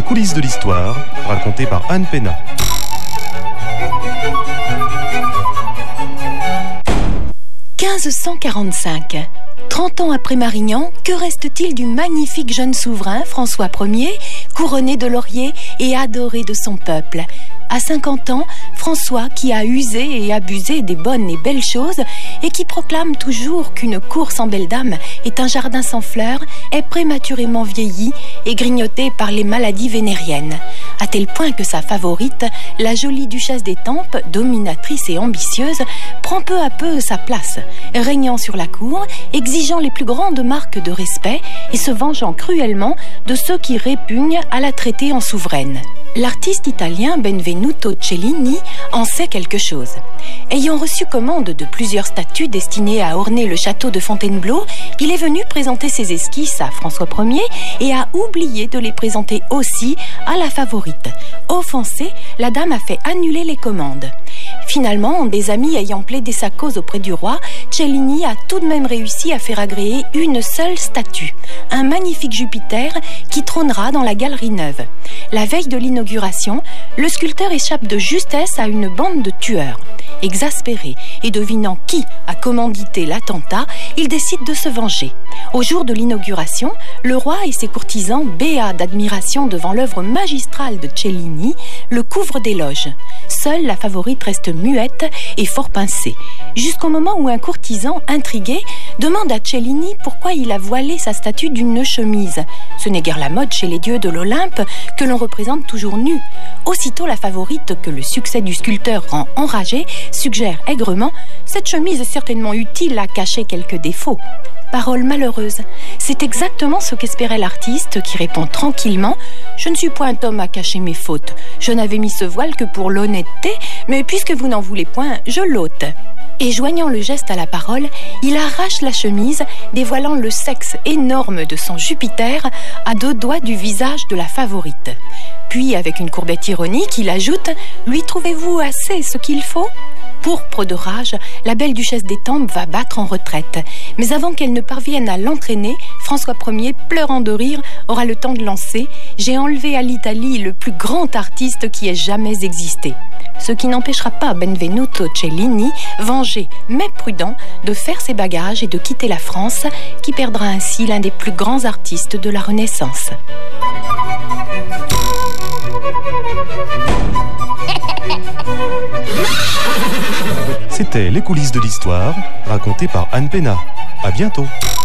coulisses de l'histoire, racontées par Anne Pénat. « 1545. 30 ans après Marignan, que reste-t-il du magnifique jeune souverain François Ier, couronné de lauriers et adoré de son peuple ? À 50 ans, François, qui a usé et abusé des bonnes et belles choses et qui proclame toujours qu'une cour sans belles dames est un jardin sans fleurs, est prématurément vieilli et grignoté par les maladies vénériennes, à tel point que sa favorite, la jolie duchesse d'Étampes, dominatrice et ambitieuse, prend peu à peu sa place, régnant sur la cour, exigeant les plus grandes marques de respect et se vengeant cruellement de ceux qui répugnent à la traiter en souveraine. L'artiste italien Benvenuto Cellini en sait quelque chose. Ayant reçu commande de plusieurs statues destinées à orner le château de Fontainebleau, il est venu présenter ses esquisses à François Ier et a oublié de les présenter aussi à la favorite. Offensée, la dame a fait annuler les commandes. Finalement, des amis ayant plaidé sa cause auprès du roi, Cellini a tout de même réussi à faire agréer une seule statue, un magnifique Jupiter qui trônera dans la galerie neuve. La veille de l'inauguration, le sculpteur échappe de justesse à une bande de tueurs. Exaspéré et devinant qui a commandité l'attentat, il décide de se venger. Au jour de l'inauguration, le roi et ses courtisans, béats d'admiration devant l'œuvre magistrale de Cellini, le couvrent d'éloges. Seule la favorite reste muette et fort pincée, jusqu'au moment où un courtisan, intrigué, demande à Cellini pourquoi il a voilé sa statue d'une chemise. Ce n'est guère la mode chez les dieux de l'Olympe que l'on représente toujours nus. Aussitôt la favorite, que le succès du sculpteur rend enragée, suggère aigrement « Cette chemise est certainement utile à cacher quelques défauts ». Parole malheureuse. C'est exactement ce qu'espérait l'artiste qui répond tranquillement « Je ne suis point homme à cacher mes fautes. Je n'avais mis ce voile que pour l'honnêteté, mais puisque vous n'en voulez point, je l'ôte. » Et joignant le geste à la parole, il arrache la chemise, dévoilant le sexe énorme de son Jupiter à 2 doigts du visage de la favorite. Puis, avec une courbette ironique, il ajoute « Lui trouvez-vous assez ce qu'il faut ?» Pourpre de rage, la belle duchesse d'Étampes va battre en retraite. Mais avant qu'elle ne parvienne à l'entraîner, François Ier, pleurant de rire, aura le temps de lancer « J'ai enlevé à l'Italie le plus grand artiste qui ait jamais existé ». Ce qui n'empêchera pas Benvenuto Cellini, vengé mais prudent, de faire ses bagages et de quitter la France, qui perdra ainsi l'un des plus grands artistes de la Renaissance. C'était Les coulisses de l'histoire, racontées par Anne Pénat. À bientôt.